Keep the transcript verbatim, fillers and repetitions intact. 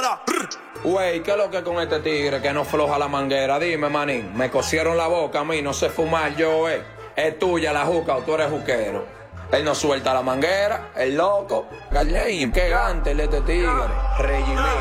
da. Wey, ¿qué es lo que con este tigre que no floja la manguera? Dime, manín, me cosieron la boca a mí, no sé fumar yo, eh. Es tuya la juca o tú eres juquero. Él no suelta la manguera, el loco. Gallein, qué gante el de este tigre. Regime.